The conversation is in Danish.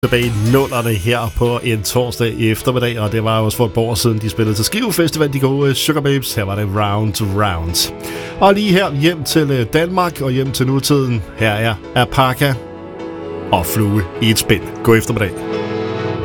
Tilbage i nullerne her på en torsdag eftermiddag, og det var også for et par år siden, de spillede til Skive Festival, de gode Sugar Babes. Her var det Round to Round. Og lige her hjem til Danmark og hjem til nutiden. Her er Apaka og Flue i et spil. God eftermiddag.